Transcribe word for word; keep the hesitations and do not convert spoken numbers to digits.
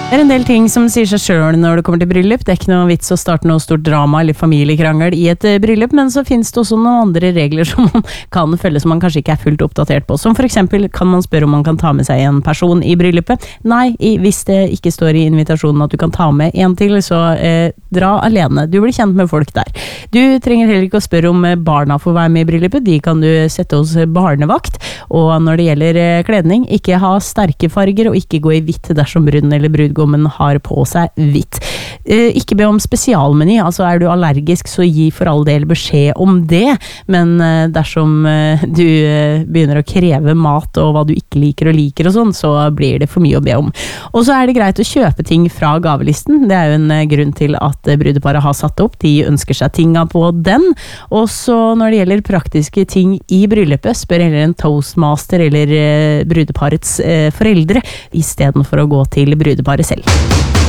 Det er en del ting som sier seg selv når det kommer til bryllup. Det er ikke noe vits å starte noe stort drama eller familiekrangel i et bryllup, men så finnes det også noen andre regler som man kan følge som man kanskje ikke er fullt oppdatert på. Som for eksempel kan man spørre om man kan ta med seg en person i bryllupet. Nei, hvis det ikke står i invitasjonen at du kan ta med en til, så eh, dra alene. Du blir kjent med folk der. Du trenger heller ikke å spørre om barna får være med i bryllupet. De kan du sette hos barnevakt. Og når det gjelder kledning, ikke ha sterke farger og ikke gå i hvitt dersom bruden eller brudgommen har på seg hvitt. Eh, ikke be om spesialmeny, altså er du allergisk så gi for all del beskjed om det, men eh, dersom eh, du eh, begynner å kreve mat og hva du ikke liker og liker og sånn, så blir det for mye å be om. Og så er det greit å kjøpe ting fra gavelisten, det er jo en eh, grunn til at eh, brudeparet har satt opp, de ønsker seg tinga på den, og så når det gjelder praktiske ting i bryllupet, spør heller en toastmaster eller eh, brudeparets eh, foreldre, i stedet for å gå til brudeparet selv.